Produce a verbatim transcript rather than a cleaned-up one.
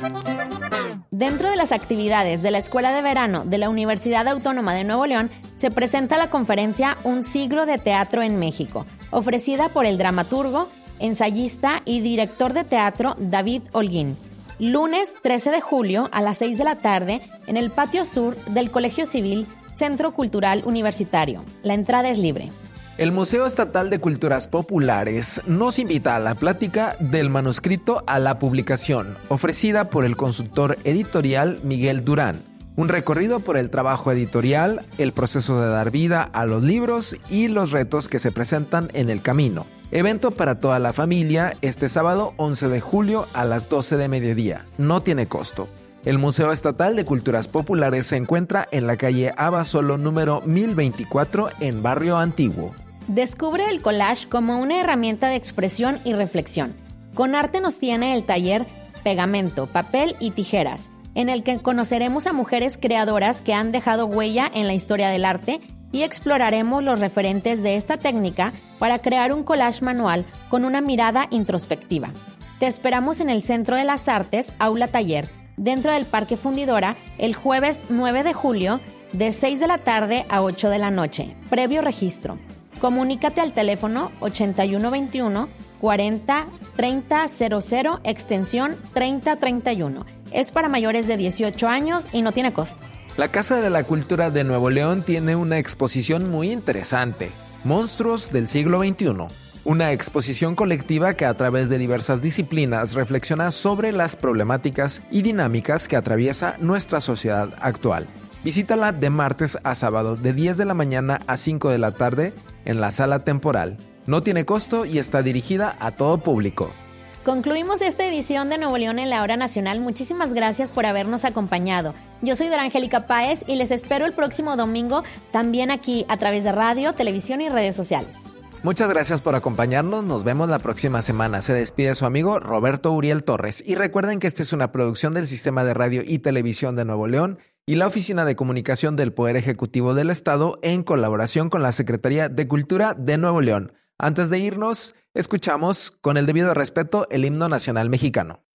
Dentro de las actividades de la Escuela de Verano de la Universidad Autónoma de Nuevo León se presenta la conferencia Un siglo de teatro en México, ofrecida por el dramaturgo, ensayista y director de teatro David Holguín. Lunes trece de julio a las seis de la tarde en el patio sur del Colegio Civil Centro Cultural Universitario. La entrada es libre. El Museo Estatal de Culturas Populares nos invita a la plática del manuscrito a la publicación, ofrecida por el consultor editorial Miguel Durán. Un recorrido por el trabajo editorial, el proceso de dar vida a los libros y los retos que se presentan en el camino. Evento para toda la familia este sábado once de julio a las doce de mediodía. No tiene costo. El Museo Estatal de Culturas Populares se encuentra en la calle Abasolo número mil veinticuatro en Barrio Antiguo. Descubre el collage como una herramienta de expresión y reflexión. Con arte nos tiene el taller Pegamento, Papel y Tijeras, en el que conoceremos a mujeres creadoras que han dejado huella en la historia del arte y exploraremos los referentes de esta técnica para crear un collage manual con una mirada introspectiva. Te esperamos en el Centro de las Artes, Aula Taller, dentro del Parque Fundidora, el jueves nueve de julio, de seis de la tarde a ocho de la noche, previo registro. Comunícate al teléfono ochenta y uno veintiuno cuarenta treinta cero cero, extensión treinta treinta y uno. Es para mayores de dieciocho años y no tiene costo. La Casa de la Cultura de Nuevo León tiene una exposición muy interesante, Monstruos del siglo veintiuno. Una exposición colectiva que a través de diversas disciplinas reflexiona sobre las problemáticas y dinámicas que atraviesa nuestra sociedad actual. Visítala de martes a sábado de diez de la mañana a cinco de la tarde en la sala temporal. No tiene costo y está dirigida a todo público. Concluimos esta edición de Nuevo León en la Hora Nacional. Muchísimas gracias por habernos acompañado. Yo soy Dora Angélica Páez y les espero el próximo domingo también aquí a través de radio, televisión y redes sociales. Muchas gracias por acompañarnos, nos vemos la próxima semana. Se despide su amigo Roberto Uriel Torres. Y recuerden que esta es una producción del Sistema de Radio y Televisión de Nuevo León y la Oficina de Comunicación del Poder Ejecutivo del Estado en colaboración con la Secretaría de Cultura de Nuevo León. Antes de irnos, escuchamos con el debido respeto el himno nacional mexicano.